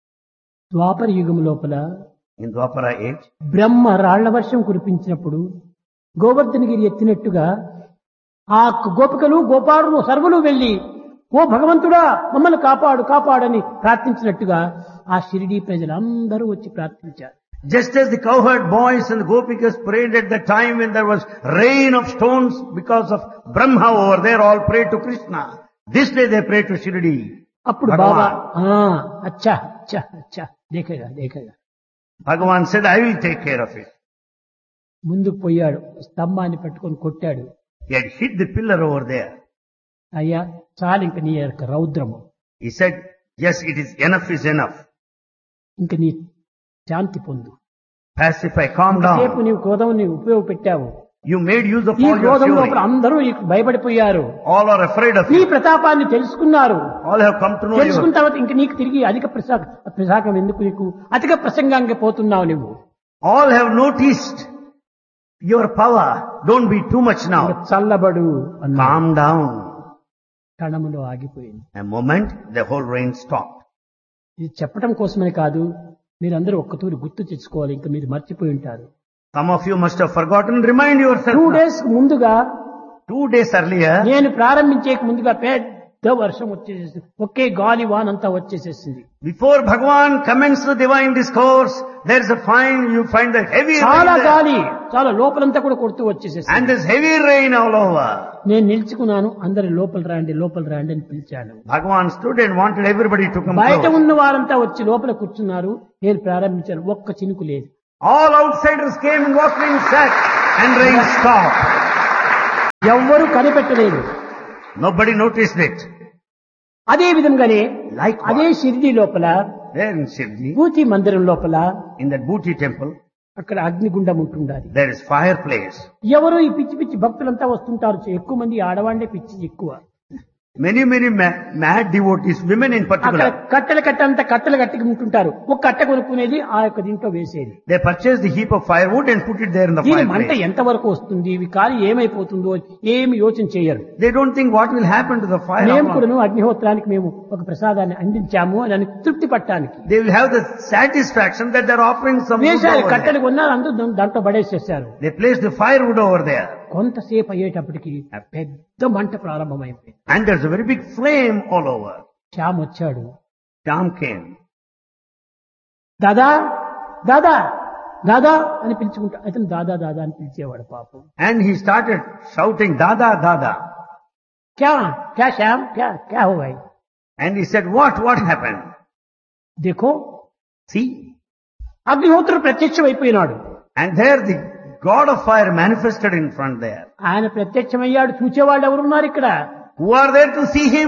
ద్వాపర యుగం లోపల In Dwapara age, బ్రహ్మ రాళ్ల వర్షం కురిపించినప్పుడు గోవర్ధనగిరి ఎత్తినట్టుగా ఆ గోపికలు, గోపారులు సర్వులు వెళ్లి ఓ భగవంతుడా మమ్మల్ని కాపాడు కాపాడని ప్రార్థించినట్టుగా ఆ షిరిడీ ప్రజలందరూ వచ్చి ప్రార్థించారు. just as the cowherd boys and the gopikas prayed at the time when there was rain of stones because of Brahma over there, all prayed to Krishna. This day they prayed to Shirdi. అప్పుడు Bhagavan. బాబా అచ్చా అచ్చా అచ్చా దేఖేగా దేఖేగా Bhagavan said, I will take care of it. ముందుకు పోయాడు, స్తంభాన్ని పట్టుకొని కొట్టాడు. He had hit the pillar over there. అయ్యా చాలు ఇంక నీ యొక్క రౌద్రము, He said, yes, it is enough. ఇంక నీ శాంతి పొందు. Pacify, calm సేపు down. నీవు క్రోధం నీవు ఉపయోగపెట్టావు. You made use of ఈ all your క్రోధం లోపల fury. అందరూ నీకు భయపడిపోయారు. All are afraid of నీ you. ప్రతాపాన్ని తెలుసుకున్నారు. All have come to know తెలుసుకున్న you. తర్వాత ఇంక నీకు తిరిగి అధిక ప్రసాకం ఎందుకు, నీకు అధిక ప్రసంగానికి పోతున్నావు నువ్వు. All have noticed your power. Don't be too much ఇంక now. చల్లబడు అన్నా. Calm down. కణములో ఆగిపోయింది. A moment, the whole rain stopped. ఇది చెప్పడం కోసమని కాదు, మీరందరూ ఒక్కతూరి గుర్తు తెచ్చుకోవాలి. ఇంకా మీరు మర్చిపోయి ఉంటారు. Some of you must have forgotten. Remind yourself. 2 now. days ముందుగా 2 days earlier, నేను ప్రారంభించే ముందుగా పెద్ద వర్షం వచ్చేసేసింది. ఒకే గాలి వానంతా వచ్చేసేసింది. Before Bhagavan commenced the divine discourse, there is a fine, you find the heavy rain చాలా there. గాలి, చాలా లోపలంతా కూడా కొడుతూ వచ్చేసేసింది. And there's heavy rain all over. నేను నిల్చుకున్నాను. అందరి లోపల రండి అని పిలిచాను. Bhagavan stood and wanted everybody to come బయట close. ఉన్న వారంతా వచ్చి లోపల కూర్చున్నారు. నేను ప్రారంభించాను. ఒక్క చినుకు లేదు. All outsiders came and walked inside and rain stopped. ఎవ్వరూ కనిపెట్టలేదు. Nobody noticed it. అదే విధంగానే Likewise. అదే షిరిడి లోపల There in Shivji, భూతి మందిరం లోపల in that Bhuti temple, అక్కడ అగ్నిగుండం ఉంటుండాలి. there is fireplace. ఎవరు ఈ పిచ్చి పిచ్చి భక్తులంతా వస్తుంటారు. ఎక్కువ మంది ఆడవాళ్లే పిచ్చి ఎక్కువ. Many mad devotees, women in అక్కడ particular, కట్టెలు కట్టి ఉంటుంటారు. ఒక కట్టె కొనుక్కునేది ఆ యొక్క దీంట్లో వేసేది. they purchase the heap of firewood and put it there in the దీని మంట fireplace. ఎంత వరకు వస్తుంది, ఇవి కాలి ఏమైపోతుందో ఏమి యోచన చేయరు. They don't think what will happen to the fire. మేము కూడాను అగ్నిహోత్రానికి మేము ఒక ప్రసాదాన్ని అందించాము అని తృప్తి పట్టడానికి They will have the satisfaction that they're offering some wood వేశారు. over కట్టెలు there. కొన్నారు, అందరూ దాంట్లో పడేసేసారు. They place the firewood over there. కొంతసేపు అయ్యేటప్పటికి పెద్ద మంట ప్రారంభమైపోయింది. And there's a very big flame all over. Shyam వచ్చాడు. Sham came. దాదా దాదా దాదా అని పిలుచుకుంటా. అతను దాదా దాదా అని పిలిచేవాడు పాపం. And he started shouting, Dada, Dada. క్యా క్యా శ్యామ్ క్యా క్యా హో భాయ్. And he said, what happened? देखो See? అగ్నిహోత్రుడు ప్రత్యక్షం అయిపోయినాడు. And there the God of fire manifested in front there. ఆయన ప్రత్యక్షమయ్యాడు. చూచేవాళ్ళు ఎవరున్నారు ఇక్కడ? Who are there to see him?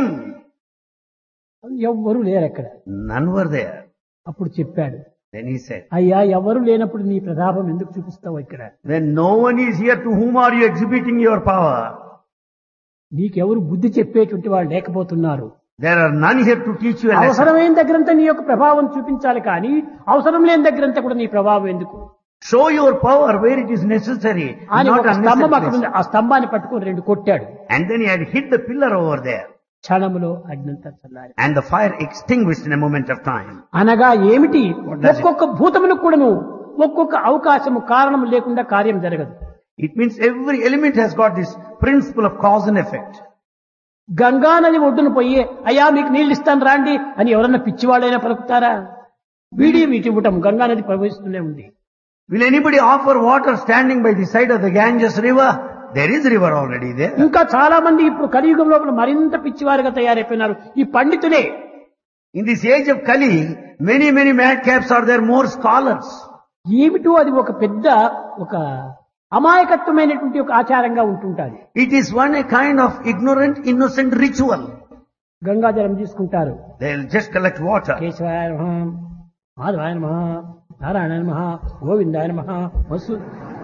ఎవ్వరూ లేరు అక్కడ. None were there. అప్పుడు చెప్పాడు, Then he said, అయ్యా ఎవరు లేనప్పుడు నీ ప్రతాపం ఎందుకు చూపిస్తావు ఇక్కడ? when no one is here, to whom are you exhibiting your power? నీకెవరు బుద్ధి చెప్పేటువంటి వాళ్ళు లేకపోతున్నారు. There are none here to teach you a lesson. అవసరమైన దగ్గరంతా నీ యొక్క ప్రభావం చూపించాలి, కానీ అవసరం లేని దగ్గరంతా కూడా నీ ప్రభావం ఎందుకు Show your power where it is necessary, అని not ఒక స్తంభం అక్కడ unnecessary. ఉంది. ఆ స్తంభాన్ని పట్టుకొని 2 కొట్టాడు. And then he had hit the pillar over there. క్షణములో అగ్నంతా చల్లారి. And the fire extinguished in a moment of time. అనగా ఏమిటి? What does it- ఒక్కొక్క భూతమును కూడాను ఒక్కొక్క అవకాశము కారణం లేకుండా కార్యం జరగదు. It means every element has got this principle of cause and effect. Ganga నది ఒడ్డున పోయి అయ్యా మీకు నీళ్ళు ఇస్తాను రాండి అని ఎవరన్నా పిచ్చివాళ్ళైనా పలుకుతారా? వీటి ఇవ్వటం గంగా నది ప్రవహిస్తూనే ఉంది. Will anybody offer water standing by the side of the Ganges river? There is river already there. ఇంకా చాలా మంది ఇప్పుడు కలియుగం లోపల మరింత పిచ్చివారుగా తయారైపోయినారు ఈ పండితులే. In this age of Kali, many madcaps are there, more scholars. ఏమిటో అది ఒక పెద్ద ఒక అమాయకత్వమైనటువంటి ఒక ఆచారంగా ఉంటుంటారు. It is a kind of ignorant, innocent ritual. గంగాజలం తీసుకుంటారు. They'll just collect water. కేశవాయ నమః, మాధవాయ నమః, నారాయణ నమః, గోవిందాయ నమః, వసు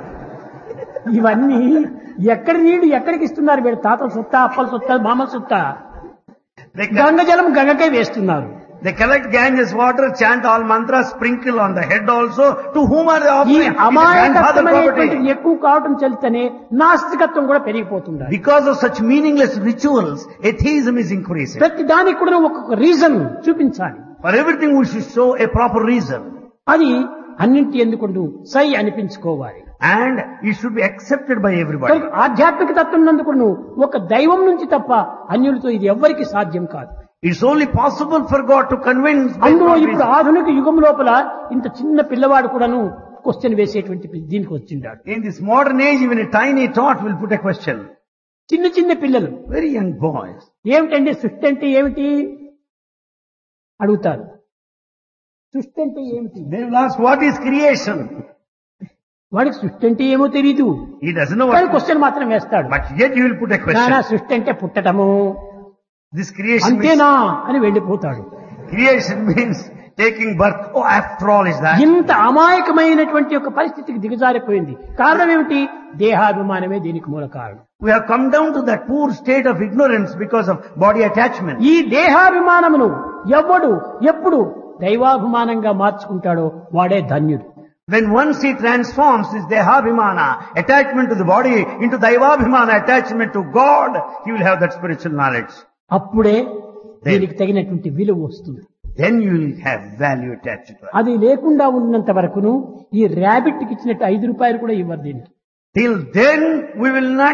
ఇవన్నీ ఎక్కడి నీళ్లు ఎక్కడికి ఇస్తున్నారు? వీడు తాతల సొత్తా, అప్పల సొత్తా, మామల సొత్తా? They, గంగజలం గంగకే వేస్తున్నారు. they collect Ganges water, chant all mantras, sprinkle on the head also. To whom are they ఈ offering? It is grandfather అమాయకత్వమైనటువంటి property. ఎక్కువ కావటం చలితేనే నాస్తికత్వం కూడా పెరిగిపోతుంది. Because of such meaningless rituals, atheism is increasing. ప్రతి దానికి కూడా ఒక్కొక్క రీజన్ చూపించాలి. For everything we should show a proper reason. అది అన్నింటి ఎందుకు సై అనిపించుకోవాలి. And it should be accepted by everybody. కనుక ఆధ్యాత్మిక తత్వం నందుకు ఒక దైవం నుంచి తప్ప అన్యులతో ఇది ఎవ్వరికి సాధ్యం కాదు. It's only possible for God to convince by అందులో God ఇప్పుడు reason. ఆధునిక యుగం లోపల ఇంత చిన్న పిల్లవాడు కూడాను క్వశ్చన్ వేసేటువంటి దీనికి వచ్చిండాడు. In this modern age, even a tiny tot will put a question. చిన్న చిన్న పిల్లలు Very young boys. ఏమిటండి సృష్టి అంటే ఏమిటి అడుగుతారు. సృష్టి అంటే ఏమిటి? They will ask, what is creation? వాడికి సృష్టి అంటే ఏమో తెలీదు, He doesn't know కానీ what. క్వశ్చన్ మాత్రం వేస్తాడు. But yet you will put a నానా question. సృష్టి అంటే పుట్టటము This creation అంతేనా అని వెళ్ళిపోతాడు. creation means taking birth. Oh, after all is that. ఇంత అమాయకమైనటువంటి ఒక పరిస్థితికి దిగజారిపోయింది. కారణం ఏమిటి? దేహాభిమానమే దీనికి మూల కారణం. We have come down to that poor state of ignorance because of body attachment. ఈ దేహాభిమానమును ఎవడు ఎప్పుడు దైవాభిమానంగా మార్చుకుంటాడో వాడే ధన్యుడు. When once he transforms his dehabhimana, attachment to the body, into daivabhimana, attachment to God, he will have that spiritual knowledge. అప్పుడే దీనికి తగినటువంటి విలువ వస్తుంది. Then you will have value attached to it. అది లేకుండా ఉన్నంత వరకును ఈ ర్యాబిట్ కి ఇచ్చినట్టు 5 రూపాయలు కూడా ఇవ్వరు దీనికి. Till then, we will not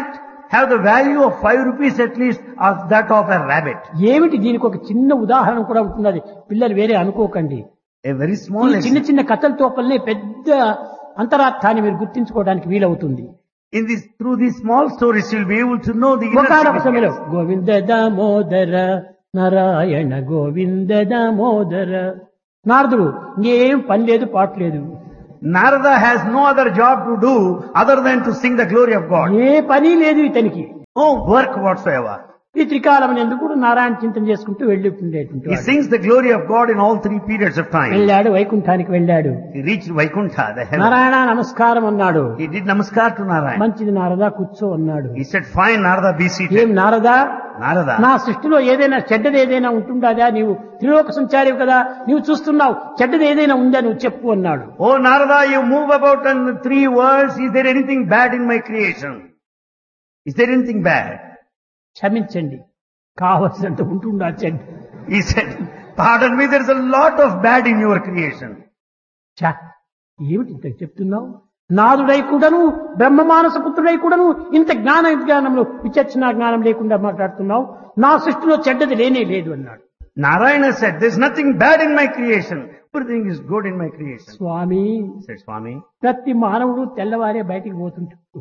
have the value of 5 rupees at least of that of a rabbit. ఏమిటి దీనికి ఒక చిన్న ఉదాహరణ కూడా ఉంటున్నది. పిల్లలు వేరే అనుకోకండి. A very small ఈ చిన్న చిన్న కథలతో పల్లె పెద్ద అంతరార్థాన్ని మీరు గుర్తించుకోవడానికి వీలవుతుంది. Through these small stories you will be able to know the inner ఒకనొక సమయంలో significance. గోవింద దామోదర నారాయణ గోవింద దామోదర. నారదుడు ఇంకేం పని లేదు పాట లేదు. Narada has no other job to do other than to sing the glory of God. ఏ పని లేదు ఇతనికి. No work whatsoever. ఈ త్రికాలం ఎందుకు నారాయణ చింతన చేసుకుంటూ వెళ్ళిపోతుండేటువంటి He వాడు. sings the glory of God in all 3 periods of time. వెళ్ళాడు, వైకుంఠానికి వెళ్ళాడు. He reached Vaikuntha, the heaven. Narayana నమస్కారం అన్నాడు. He did namaskar to Narayana. మంచిది నారదా కూర్చో అన్నాడు. He said, fine Narada, be ఏం seated. నారదా, Narada, నా సృష్టిలో ఏదైనా చెడ్డది ఏదైనా ఉంటుందా? నీవు త్రిలోక సంచారివి కదా, నీవు చూస్తున్నావు, చెడ్డది ఏదైనా ఉందా నువ్వు చెప్పు అన్నాడు. oh Narada, you move about in the 3 worlds. Is there anything bad in my creation? Is there anything bad? క్షమించండి, కావలసినంత ఉంటుందా చెడ్డ. He said, pardon me, there is a lot of bad in your creation. ఛా, ఏమిటి ఇంత చెప్తున్నావు? నాదుడై కూడాను బ్రహ్మ మానస పుత్రుడై కూడాను ఇంత జ్ఞానంలో విచక్షణ జ్ఞానం లేకుండా మాట్లాడుతున్నావు. నా సృష్టిలో చెడ్డది లేనే లేదు అన్నాడు. Narayana said, there is nothing bad in my creation. Everything is good in my creation. Swamy, He said, Swami, ప్రతి మానవుడు తెల్లవారే బయటికి పోతుంటాడు.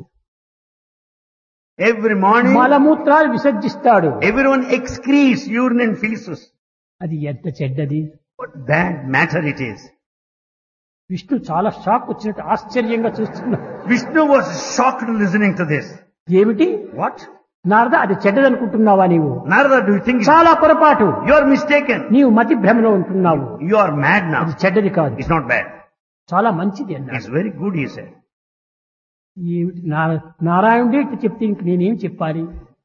every morning మలమూత్రాలు విసర్జిస్తాడు. everyone excretes urine and feces. అది ఎంత చెడ్డది. What bad matter it is. Vishnu చాలా షాక్ వచ్చినట్టు ఆశ్చర్యంగా చూస్తున్నాడు. Vishnu was shocked listening to this. ఏమిటి What? నారద, అది చెడ్డది అనుకుంటున్నావా నీవు? Narada, do you think చాలా పొరపాటు. you are mistaken? నీవు మతి భ్రమలో ఉంటున్నావు. You are mad అది now. చెడ్డది కాదు, It's not bad. చాలా మంచిది అన్నాడు. It's very good, he said. ఏమిటి నారాయణుడే ఇట్లా చెప్తే ఇంక నేనేం చెప్పాలి?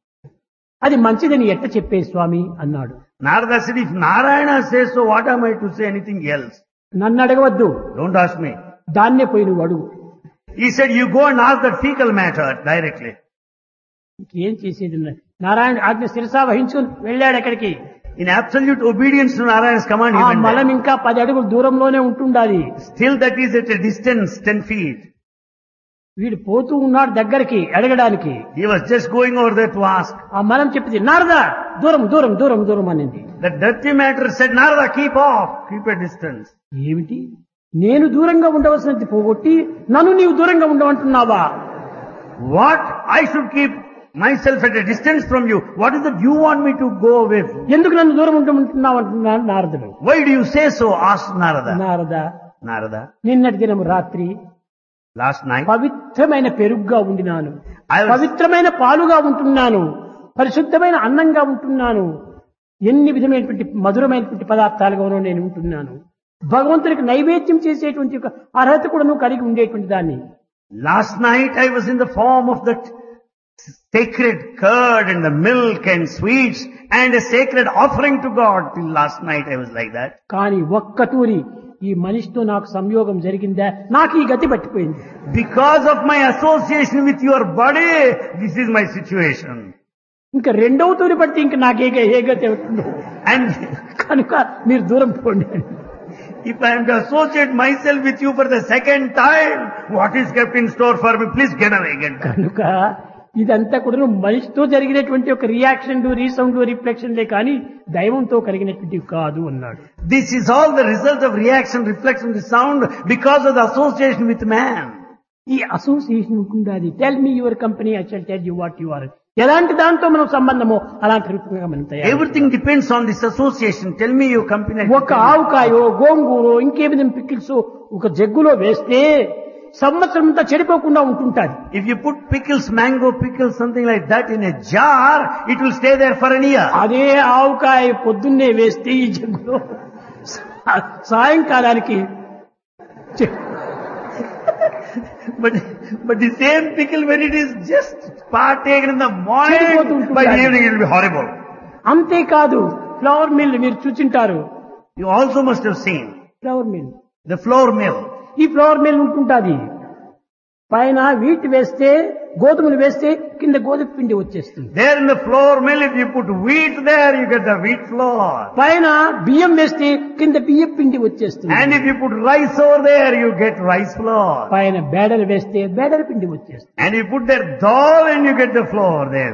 అది మంచిదని ఎట్ట చెప్పే స్వామి అన్నాడు. Narada said, if Narayana says so, what am I to say anything else? నన్ను అడగవద్దు, Don't ask me. దాన్నే పోయి నువ్వు అడుగు. He said, you go and ask that fecal matter directly. ఏం చేసేది? నారాయణ ఆజ్ఞ శిరసా వహించుకుని వెళ్ళాడు అక్కడికి. In absolute obedience to Narayana's command, he ఆ went మలం there. ఇంకా 10 అడుగుల దూరంలోనే ఉంటుండాలి. Still that is at a distance 10 feet. వీడు పోతూ ఉన్నాడు దగ్గరికి అడగడానికి. He was just going over there to ask. ఆ మలం చెప్పింది, నారదా దూరం దూరం దూరం దూరం అనింది. The dirty matter said, Narada, keep off, keep a distance. ఏమిటి, నేను దూరంగా ఉండవలసినది పోగొట్టి నన్ను నీవు దూరంగా ఉండమంటున్నావా? What? I should keep myself at a distance from you. What is that you want me to go away from? ఎందుకు నన్ను దూరం ఉండమంటున్నావు అంటున్నాడు నారదుడు. Why do you say so? Asked Narada. Narada, Narada, నిన్నటి దినం రాత్రి last night పవిత్రమైన పెరుగుగా ఉండినాను, I was, పవిత్రమైన పాలుగా ఉంటున్నాను, పరిశుద్ధమైన అన్నంగా ఉంటున్నాను, ఎన్ని విధమైనటువంటి మధురమైనటువంటి పదార్థాలుగానో నేను ఉంటున్నాను. భగవంతునికి నైవేద్యం చేసేటువంటి ఒక అర్హత కూడా నువ్వు కలిగి ఉండేటువంటి దాన్ని. last night I was in the form of that sacred curd and the milk and sweets and a sacred offering to God. Till last night I was like that. కానీ ఒక్కటూరి ఈ మనిషితో నాకు సంయోగం జరిగిందా, నాకు ఈ గతి పట్టిపోయింది. Because of my association with your body, this is my situation. ఇంకా రెండవ తూరి పడితే ఇంకా నాకు ఏ గతి అవుతుందో And కనుక మీరు దూరం పోండి. if I am to associate myself with you for the second time, what is kept in store for me? Please get away, get back. కనుక ఇదంతా కూడా మనిషితో జరిగినటువంటి ఒక రియాక్షన్, రీసౌండ్, రిఫ్లెక్షన్లే కానీ దైవంతో కలిగినటువంటివి కాదు అన్నాడు. This is all the result of reaction, reflection, the sound because of the association with man. ఈ అసోసియేషన్ ఉంటుండాలి. Tell me your company, I shall tell you what you are. ఎలాంటి దాంతో మనం సంబంధమో అలాంటి రూపంగా మనం తయారు. Everything depends on this association. Tell me your company. ఒక ఆవుకాయో గోంగూరో ఇంకేమైనా పికిల్స్ ఒక జగ్గులో వేస్తే సంవత్సరం అంతా చెడిపోకుండా ఉంటుంటాది. If you put pickles, mango pickles, something like that in a jar, it will stay there for an year. అదే ఆవుకాయ పొద్దున్నే వేస్తే ఈ జగ్గులో సాయంకాలానికి But the same pickle, when it is just partaken in the morning, by the evening it will be horrible. అంతేకాదు ఫ్లవర్ మిల్ మీరు చూచింటారు. You also must have seen flower mill, the flour mill. ఈ ఫ్లవర్ మిల్ ఉంటుంటాది. పైన వీట్ వేస్తే గోధుమలు వేస్తే కింద గోధుమ పిండి వచ్చేస్తుంది. There in the flour mill, if you put wheat there, you get the wheat flour. పైన బియ్యం వేస్తే కింద బియ్య పిండి వచ్చేస్తుంది. And if you put rice over there, you get rice flour. పైన బేడలు వేస్తే బేడల పిండి వచ్చేస్తుంది. And you put there dal and you get the flour then.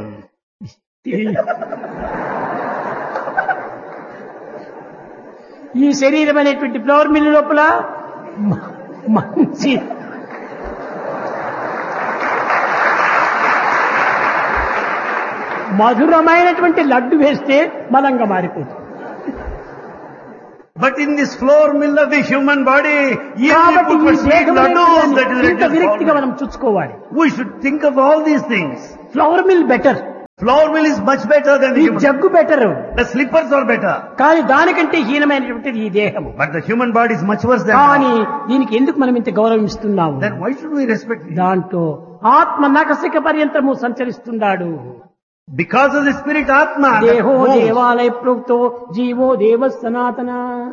ఈ శరీరం అనేటువంటి ఫ్లవర్ మిల్ లోపల మంచి మధురమైనటువంటి లడ్డు వేస్తే బలంగా మారిపోతుంది. But in this flour mill of the human body, even కాబట్టి you ఈ put sweet laddus, that is ఇంత విరక్తిగా flour. మనం చూసుకోవాలి. We should think of all these things. Flower mill better, Flour mill is much better than the ఈ human. Jug better, The slippers are better. కానీ దానికంటే హీనమైనటువంటిది ఈ దేహము. But the human body is much worse than కానీ that. దీనికి ఎందుకు మనం ఇంత గౌరవం ఇస్తున్నాము? Then why should we respect it? దాంట్లో ఆత్మ నకసిక పర్యంతము సంచరిస్తున్నాడు. Because of the spirit Atma. that దేహో moves. దేవాలయ ప్రోక్తో జీవో దేవ సనాతన.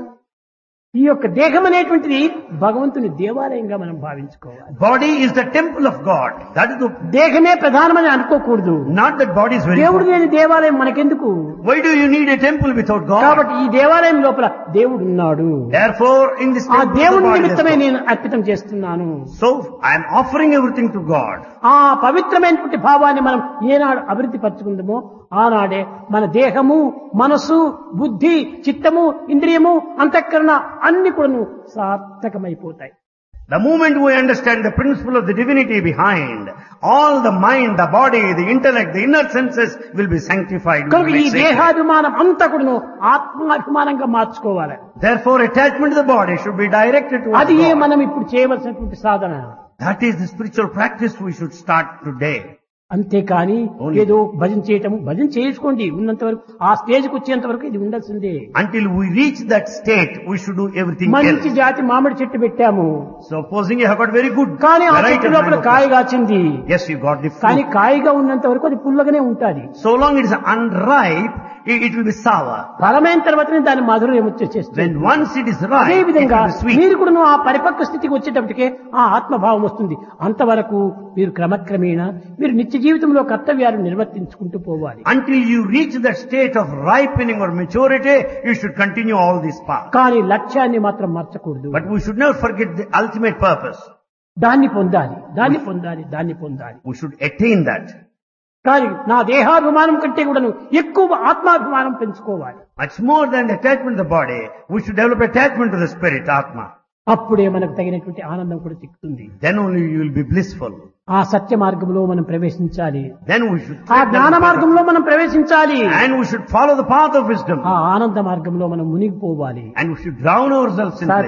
ఈ యొక్క దేహం అనేటువంటిది భగవంతుని దేవాలయంగా మనం భావించుకోవాలి. Body is the temple of God. That is the, దేహమే ప్రధానమని అనుకోకూడదు. not that body is very దేవుడు important. లేని దేవాలయం మనకెందుకు? Why do you need a temple without God? కాబట్టి ఈ దేవాలయం లోపల దేవుడు ఉన్నాడు. Therefore, in this ఆ temple, దేవుని the body is నిమిత్తమే God. నేను అర్పితం చేస్తున్నాను. So, I am offering everything to God. ఆ పవిత్రమైనటువంటి భావాన్ని మనం ఏనాడు అభివృద్ధి పరచుకుందామో ఆనాడే మన దేహము, మనసు, బుద్ధి, చిత్తము, ఇంద్రియము, అంతఃకరణ అన్ని కూడా సార్థకమైపోతాయి. The moment we understand the principle of the divinity behind, all the mind, the body, the intellect, the inner senses will be sanctified. will కనుక be ఈ sacred. దేహాభిమానం అంతా కూడా ఆత్మాభిమానంగా మార్చుకోవాలి. Therefore, attachment to the body should be directed towards అది God. మనం ఇప్పుడు చేయవలసినటువంటి సాధన. That is the spiritual practice we should start today. అంతేకాని Only. ఏదో భజన చేయటం, భజన చేసుకోండి ఉన్నంత వరకు, ఆ స్టేజ్కి వచ్చేంత వరకు ఇది ఉండాల్సిందే. Until we reach that state, we should do everything మంచి else. జాతి మామిడి చెట్టు పెట్టాము, Supposing you have got very good కానీ ఆ variety చెట్టు of లోపల mango కాయ plant. కాచింది. Yes, you got the కానీ fruit. కాయగా ఉన్నంత వరకు అది పుల్లగానే ఉంటుంది. So long it is unripe, it will be sour. ఫలమైన తర్వాతనే దాని మధురం వచ్చేస్తుంది. When once it is అదే ripe, it విధంగా will be sweet. మీరు కూడా ఆ పరిపక్వ స్థితికి వచ్చేటప్పటికే ఆ ఆత్మభావం వస్తుంది. అంతవరకు మీరు క్రమక్రమేణా మీరు నిత్య జీవితంలో కర్తవ్యాలు నిర్వర్తించుకుంటూ పోవాలి. Until you reach that state of ripening or maturity, you should continue all these paths. కానీ లక్ష్యాన్ని మాత్రం మర్చకూడదు. But we should never forget the ultimate purpose. దాన్ని పొందాలి, దాన్ని పొందాలి, దాన్ని పొందాలి. We should attain that. కానీ నా దేహాభిమానం కంటే కూడాను ఎక్కువ ఆత్మాభిమానం పెంచుకోవాలి. Much more than attachment to the body, we should develop attachment to the spirit, Atma. అప్పుడే మనకు తగినటువంటి ఆనందం కూడా చిక్కుతుంది. Then only you will be blissful. ఆ సత్య మార్గంలో మనం ప్రవేశించాలి. Then we should ఆ tread జ్ఞాన that path. మార్గంలో మనం ప్రవేశించాలి. And we should follow the path of wisdom. ఆ ఆనంద మార్గంలో మనం మునిగిపోవాలి. And we should drown ourselves in